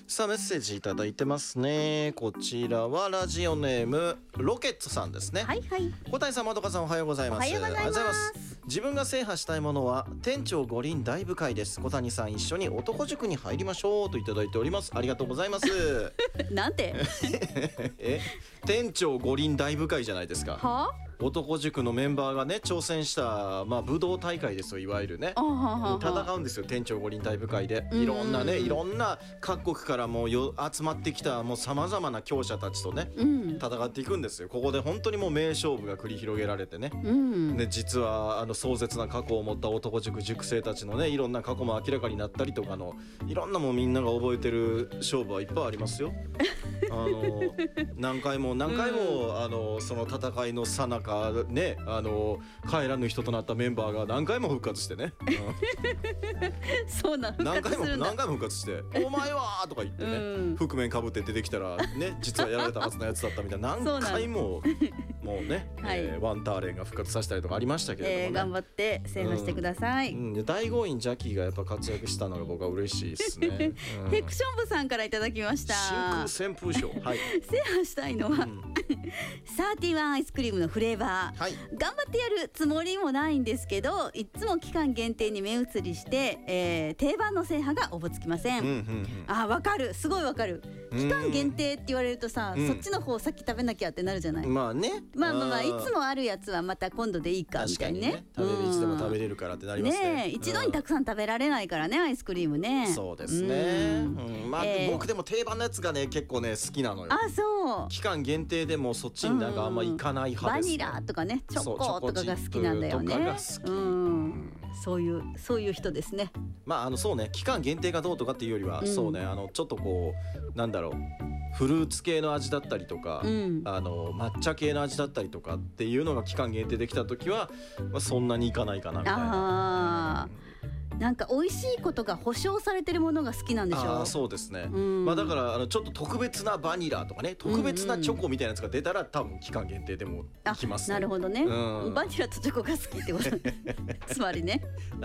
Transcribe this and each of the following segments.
さあメッセージいただいてますね。こちらはラジオネームロケッツさんですね。 はいはい。 小谷さん、まどかさん、おはようございます。 おはようございます。 自分が制覇したいものは店長五輪大部会です。小谷さん、一緒に男塾に入りましょうといただいております。ありがとうございますなんて店長五輪大部会じゃないですか。 は男塾のメンバーがね挑戦した、武道大会ですよ。いわゆるね、戦うんですよ。店長五輪大部会でいろんなね、いろんな各国からも集まってきたもうさまざまな強者たちとね、戦っていくんですよ。ここで本当にもう名勝負が繰り広げられてね、で実は壮絶な過去を持った男塾塾生たちのねいろんな過去も明らかになったりとかのいろんなもうみんなが覚えてる勝負はいっぱいありますよ。何回もその戦いの最中ね、帰らぬ人となったメンバーが何回も復活してね、 そうなの、 何回も復活して「お前は!」とか言ってね、覆面かぶって出てきたらね実はやられたはずのやつだったみたいな何回ももうね、ワンターレンが復活させたりとかありましたけれどもね、 頑張って制覇してください。 大豪院ジャキーがやっぱ活躍したのが僕は嬉しいですね。 ヘクション部さんからいただきました。 真空旋風賞、 制覇したいのは、31アイスクリームのフレーバー、頑張ってやるつもりもないんですけど、いつも期間限定に目移りして、定番の制覇がおぼつきません。わかる、すごいわかる。期間限定って言われるとさ、そっちの方さっき食べなきゃってなるじゃない。 まあね、 いつもあるやつはまた今度でいいかみたいにね。 食べるいつでも食べれるからってなりますね。 一度にたくさん食べられないからね、アイスクリームね。 そうですね。僕でも定番のやつがね結構ね好きなのよ。 そう。期間限定でもそっちになんかあんまいかない派ですね。 バニラとかね、チョコとかが好きなんだよね。そういう人ですね。 そうね、期間限定がどうとかっていうよりは、そうね、ちょっとこうなんだろう、フルーツ系の味だったりとか、抹茶系の味だったりとかっていうのが期間限定できた時は、そんなにいかないかなみたいな。 なんか美味しいことが保証されてるものが好きなんでしょ。 そうですね。だからちょっと特別なバニラとかね、特別なチョコみたいなやつが出たら多分期間限定でもいきますね。 なるほどね。バニラとチョコが好きってことつまりね。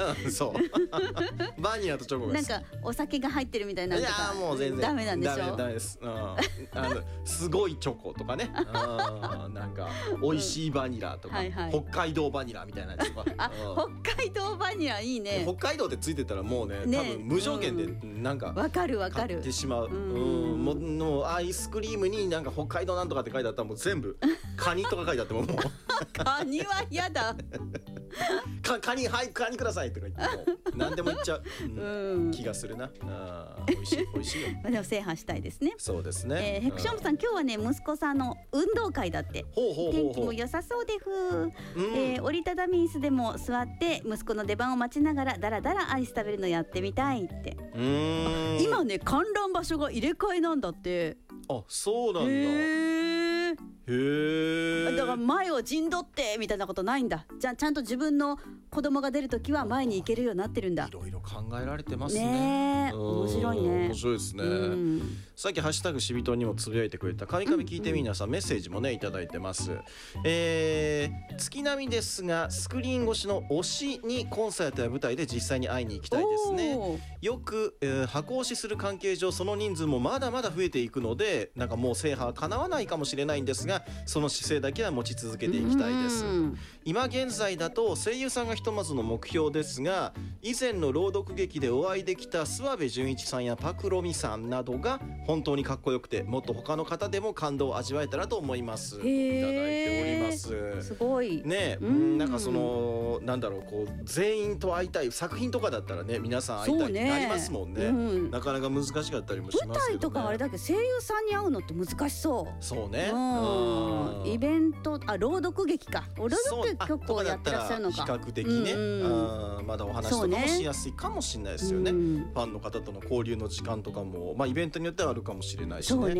そうバニラとチョコが好き。なんかお酒が入ってるみたいなのとかもう全然ダメなんでしょ。 ダメです。すごいチョコとかね、なんか美味しいバニラとか、北海道バニラみたいなやつとか。 北海道バニラいいね。 北海道ってついてたらもうね、多分無条件でなんか買ってしまう。もうアイスクリームになんか北海道なんとかって書いてあったらもう全部カニとか書いてあってももうカニは嫌だ。 カニくださいとか言っても何でも言っちゃう気がするな。美味しいよ。 でも制覇したいですね。 そうですね。 ヘクション部さん、今日はね息子さんの運動会だって。天気も良さそうで折りたたみ椅子でも座って息子の出番を待ちながらだらだらアイス食べるのやってみたいって。今ね観覧場所が入れ替えなんだって。 そうなんだ。 だから前を陣取ってみたいなことないんだ。ちゃんと自分の子供が出るときは前に行けるようになってるんだ。 いろいろ考えられてますね。 面白いね。 面白いですね。さっきハッシュタグしびとんにもつぶやいてくれたカミカミ聞いてみなさん、メッセージもねいただいてます。月並みですがスクリーン越しの推しにコンサートや舞台で実際に会いに行きたいですね。よく、箱推しする関係上その人数もまだまだ増えていくので、なんかもう制覇は叶わないかもしれないんですが、その姿勢だけは持ち続けていきたいです。今現在だと声優さんがひとまずの目標ですが、以前の朗読劇でお会いできた諏訪部純一さんやパクロミさんなどが本当にかっこよくて、もっと他の方でも感動を味わえたらと思います。いただいております。 すごいね。なんかそのなんだろう、こう全員と会いたい作品とかだったらね、皆さん会いたいってなりますもんね。なかなか難しかったりもしますけどね。 舞台とかあれだけど声優さんに会うのって難しそう。 そうね。 イベント、朗読劇か。朗読劇結構やってらっしゃるのか。 比較的ね、まだお話とかもしやすいかもしれないですよね。ファンの方との交流の時間とかも、イベントによってはあるかもしれないしね。